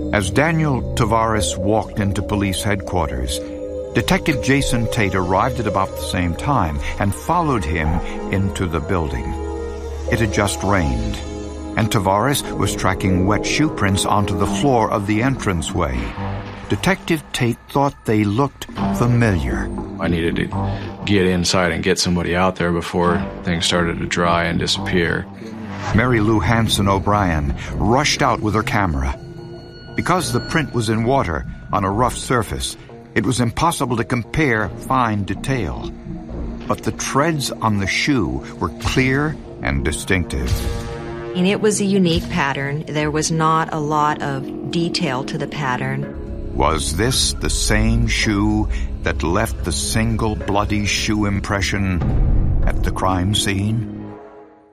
As Daniel Tavares walked into police headquarters, Detective Jason Tate arrived at about the same time and followed him into the building. It had just rained, and Tavares was tracking wet shoe prints onto the floor of the entranceway. Detective Tate thought they looked familiar. I needed to get inside and get somebody out there before things started to dry and disappear. Mary Lou Hanson O'Brien rushed out with her camera. Because the print was in water on a rough surface, it was impossible to compare fine detail. But the treads on the shoe were clear and distinctive. And it was a unique pattern. There was not a lot of detail to the pattern. Was this the same shoe that left the single bloody shoe impression at the crime scene?